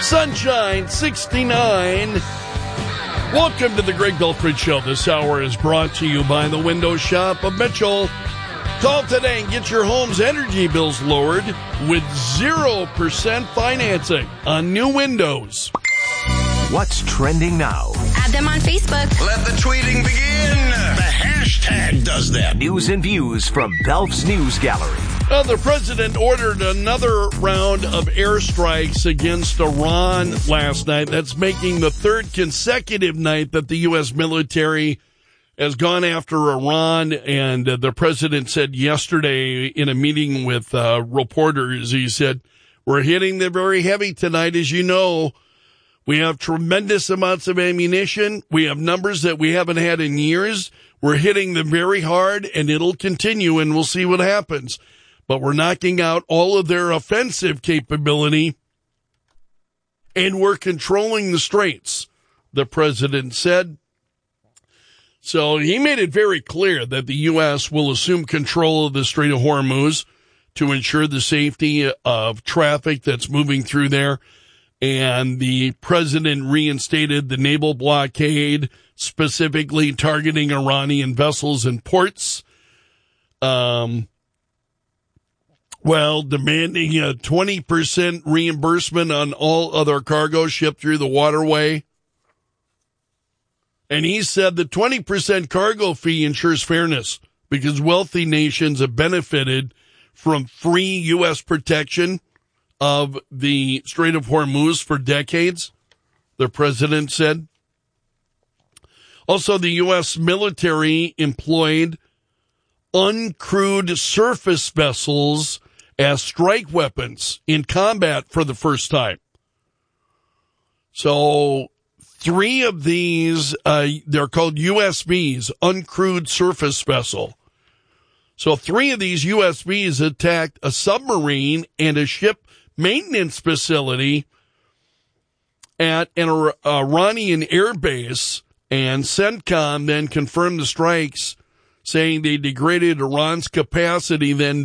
Sunshine 69. Welcome to the Greg Belford Show. This hour is brought to you by the Window Shop of Mitchell. Call today and get your home's energy bills lowered with 0% financing on new windows. What's trending now? Add them on Facebook. Let the tweeting begin. The hashtag does that. News and views from Belf's News Gallery. The president ordered another round of airstrikes against Iran last night. That's making the third consecutive night that the U.S. military has gone after Iran. And the president said yesterday in a meeting with reporters, he said, we're hitting them very heavy tonight, as you know. We have tremendous amounts of ammunition. We have numbers that we haven't had in years. We're hitting them very hard, and it'll continue, and we'll see what happens. But we're knocking out all of their offensive capability, and we're controlling the straits, the president said. So he made it very clear that the U.S. will assume control of the Strait of Hormuz to ensure the safety of traffic that's moving through there. And the president reinstated the naval blockade, specifically targeting Iranian vessels and ports. Well, demanding a 20% reimbursement on all other cargo shipped through the waterway. And he said the 20% cargo fee ensures fairness because wealthy nations have benefited from free U.S. protection of the Strait of Hormuz for decades, the president said. Also, the U.S. military employed uncrewed surface vessels as strike weapons in combat for the first time. So 3 of these, they're called USVs, uncrewed surface vessel. So 3 of these USVs attacked a submarine and a ship maintenance facility at an Iranian airbase, and CENTCOM then confirmed the strikes, saying they degraded Iran's capacity then